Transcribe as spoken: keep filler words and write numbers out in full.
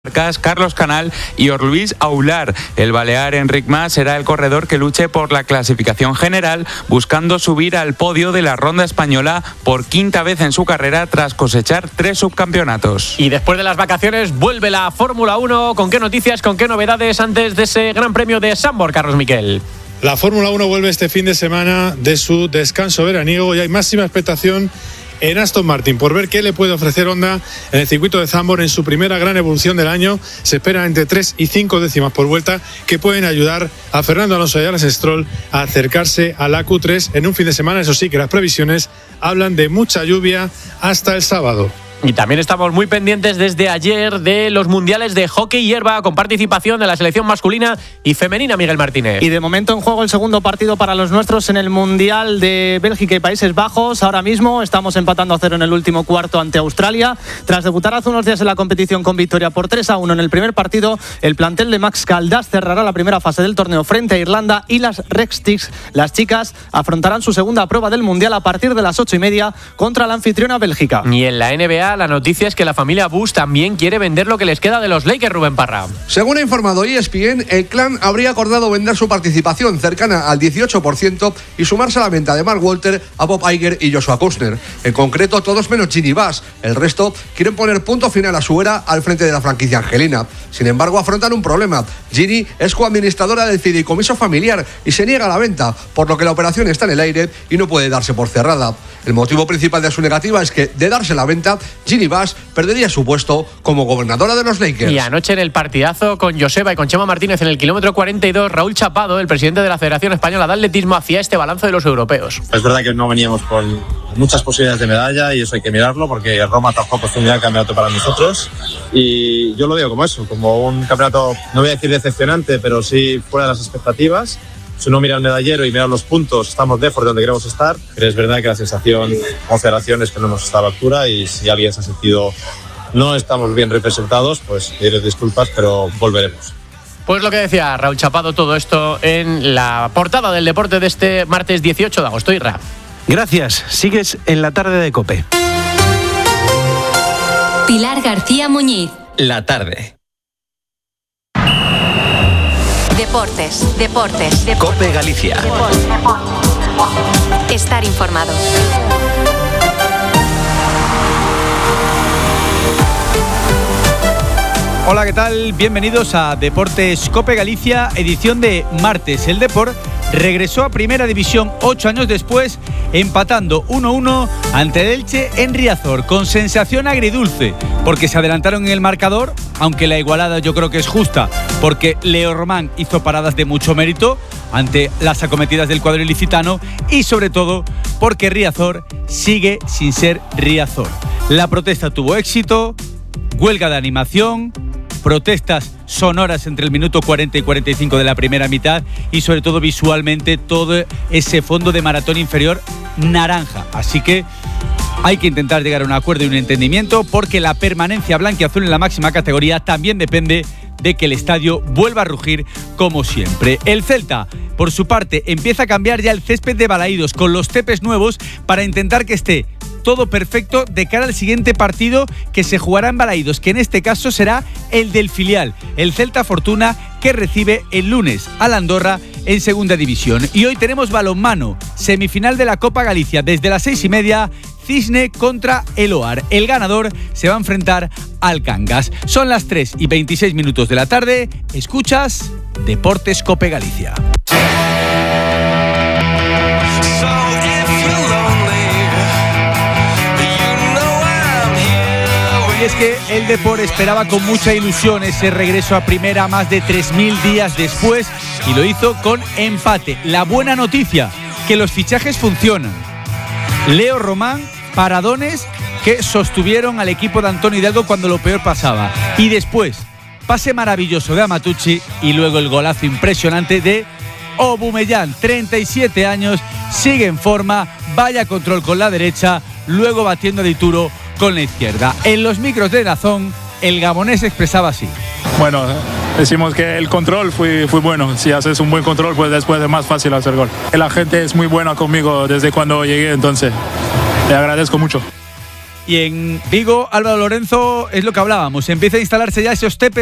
Carlos Canal y Orluís Aular. El balear Enric Mas será el corredor que luche por la clasificación general, buscando subir al podio de la ronda española por quinta vez en su carrera tras cosechar tres subcampeonatos. Y después de las vacaciones vuelve la Fórmula uno. ¿Con qué noticias, con qué novedades antes de ese Gran Premio de Zandvoort, Carlos Miquel? La Fórmula uno vuelve este fin de semana de su descanso veraniego y hay máxima expectación en Aston Martin por ver qué le puede ofrecer Honda en el circuito de Zandvoort en su primera gran evolución del año. Se espera entre tres y cinco décimas por vuelta que pueden ayudar a Fernando Alonso y a Lance Stroll a acercarse a la Q tres en un fin de semana. Eso sí, que las previsiones hablan de mucha lluvia hasta el sábado. Y también estamos muy pendientes desde ayer de los mundiales de hockey hierba con participación de la selección masculina y femenina, Miguel Martínez. Y de momento en juego el segundo partido para los nuestros en el Mundial de Bélgica y Países Bajos. Ahora mismo estamos empatando a cero en el último cuarto ante Australia. Tras debutar hace unos días en la competición con victoria por tres a uno en el primer partido, el plantel de Max Caldas cerrará la primera fase del torneo frente a Irlanda y las Red Sticks, las chicas, afrontarán su segunda prueba del Mundial a partir de las ocho y media contra la anfitriona Bélgica. Y en la N B A la noticia es que la familia Bush también quiere vender lo que les queda de los Lakers, Rubén Parra. Según ha informado E S P N, el clan habría acordado vender su participación cercana al dieciocho por ciento y sumarse a la venta de Mark Walter, a Bob Iger y Joshua Kuzner. En concreto, todos menos Ginny Bass. El resto quieren poner punto final a su era al frente de la franquicia angelina. Sin embargo, afrontan un problema. Ginny es coadministradora del fideicomiso familiar y se niega a la venta, por lo que la operación está en el aire y no puede darse por cerrada. El motivo principal de su negativa es que, de darse la venta, Ginny Bass perdería su puesto como gobernadora de los Lakers. Y anoche en el partidazo con Joseba y con Chema Martínez en el kilómetro cuarenta y dos, Raúl Chapado, el presidente de la Federación Española de Atletismo, hacía este balance de los europeos. Es verdad que no veníamos con muchas posibilidades de medalla y eso hay que mirarlo porque Roma tampoco fue un gran campeonato para nosotros y yo lo veo como eso, como un campeonato, no voy a decir decepcionante, pero sí fuera de las expectativas. Si uno mira el medallero y mira los puntos, estamos de por donde queremos estar, pero es verdad que la sensación con federación es que no hemos estado a la altura y si alguien se ha sentido no estamos bien representados, pues pediré disculpas, pero volveremos. Pues lo que decía Raúl Chapado, todo esto en la portada del deporte de este martes dieciocho de agosto. Irra. Gracias, sigues en la tarde de COPE. Pilar García Muñiz. La tarde. Deportes, deportes, deportes. COPE Galicia. Deportes, deportes, deportes. Estar informado. Hola, ¿qué tal? Bienvenidos a Deportes COPE Galicia, edición de martes. El Depor regresó a Primera División ocho años después, empatando uno a uno ante el Elche en Riazor, con sensación agridulce, porque se adelantaron en el marcador, aunque la igualada yo creo que es justa, porque Leo Román hizo paradas de mucho mérito ante las acometidas del cuadro ilicitano y sobre todo porque Riazor sigue sin ser Riazor. La protesta tuvo éxito, huelga de animación, protestas sonoras entre el minuto cuarenta y cuarenta y cinco de la primera mitad y sobre todo visualmente todo ese fondo de maratón inferior naranja. Así que hay que intentar llegar a un acuerdo y un entendimiento porque la permanencia blanquiazul en la máxima categoría también depende de que el estadio vuelva a rugir como siempre. El Celta, por su parte, empieza a cambiar ya el césped de Balaídos con los tepes nuevos para intentar que esté todo perfecto de cara al siguiente partido que se jugará en Balaídos, que en este caso será el del filial, el Celta Fortuna, que recibe el lunes al Andorra en segunda división. Y hoy tenemos balonmano, semifinal de la Copa Galicia desde las seis y media, Cisne contra el Oar. El ganador se va a enfrentar al Cangas. Son las tres y veintiséis minutos de la tarde. Escuchas Deportes COPE Galicia. Y es que el Depor esperaba con mucha ilusión ese regreso a primera más de tres mil días después y lo hizo con empate. La buena noticia, que los fichajes funcionan. Leo Román, paradones que sostuvieron al equipo de Antonio Hidalgo cuando lo peor pasaba. Y después, pase maravilloso de Amatucci y luego el golazo impresionante de Aubameyang, treinta y siete años, sigue en forma, vaya control con la derecha, luego batiendo a Dituro con la izquierda. En los micros de Dazón, el gabonés expresaba así. Bueno, decimos que el control fue, fue bueno. Si haces un buen control, pues después es más fácil hacer gol. La gente es muy buena conmigo desde cuando llegué, entonces le agradezco mucho. Y en Vigo, Álvaro Lorenzo, es lo que hablábamos. Empieza a instalarse ya esos tepes